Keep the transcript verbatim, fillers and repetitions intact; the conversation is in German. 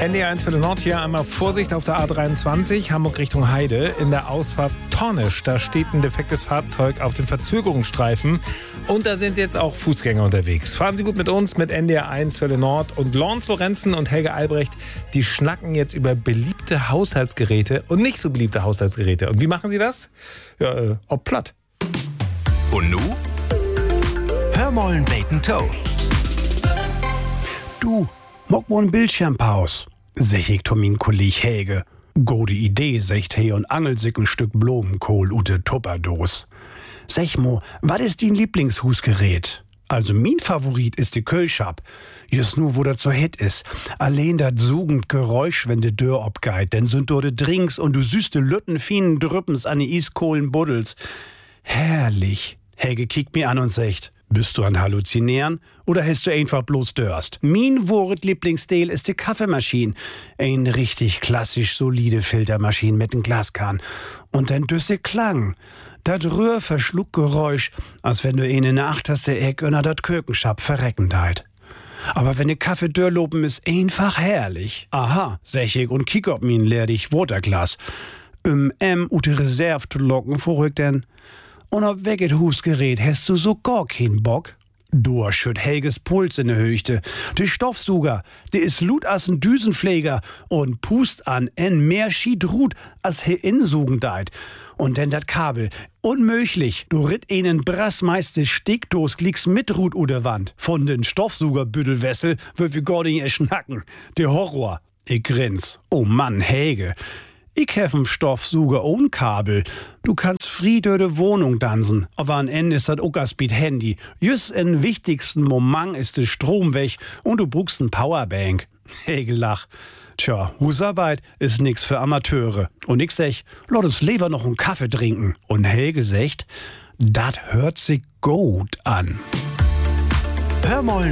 N D R eins für den Nord hier einmal Vorsicht auf der A dreiundzwanzig, Hamburg Richtung Heide. In der Ausfahrt Tornisch, da steht ein defektes Fahrzeug auf dem Verzögerungsstreifen. Und da sind jetzt auch Fußgänger unterwegs. Fahren Sie gut mit uns, mit N D R eins für den Nord. Und Lawrence Lorenzen und Helge Albrecht, die schnacken jetzt über beliebte Haushaltsgeräte und nicht so beliebte Haushaltsgeräte. Und wie machen sie das? Ja, äh, ob platt. Und nu? Hör mal ein Bacon Toe. Du, mock wo'n Bildschirmpaus, sech ich to min Kolleg Helge. Gode Idee, secht he und angelt sich ein Stück Blumenkohl ute Tupperdos. Sech mo, wat ist din Lieblingshusgerät? Also min Favorit ist die Kölschab. Just nu, wo dat so hit is. Allein dat sugend Geräusch, wenn de Dörr obgeit, denn sind dort Drinks und du süßte Lütten fienen Drüppens an die Iskohlen buddels. Herrlich. Helge kickt mir an und secht, bist du an Halluzinieren oder hast du einfach bloß Dörst? Min Wort Lieblingsstil ist die Kaffeemaschine. Ein richtig klassisch solide Filtermaschine mit nem Glaskahn. Und dann düsse Klang. Dat Rührverschluckgeräusch, als wenn du eine Nacht hast der Eck unter dat Kökenschab verrecken deit. Aber wenn de Kaffee dörrlopen ist, einfach herrlich. Aha, sech ich und kick ob min leerdig Waterglas. Um em ute Reserve zu locken, vorrück denn. Und ob weget Husgerät hast du so gar keinen Bock? Du schütt Helges Puls in der Höchte. De Stoffsuger, de is lut as n Düsenpfleger und pust an en mehr schied Rut as he insugen deit. Und denn dat Kabel, unmöglich, du ritt einen brassmeiste Stickdos glieks mit Rut u der Wand. Von den Stoffsugerbüttelwessel wird wir gar nicht erschnacken. Der Horror. Ich grins. Oh Mann, Helge. Ich hef n Stoffsuger ohne Kabel. Du kannst Friede de Wohnung dansen. Aber am Ende ist das Uckerspeed Handy. Just in wichtigsten Moment ist der Strom weg und du brauchst n Powerbank. Helge lach. Tja, Husarbeit ist nix für Amateure. Und ich sech, lass uns lieber noch einen Kaffee trinken. Und Helge secht, dat hört sich gut an. Hör mal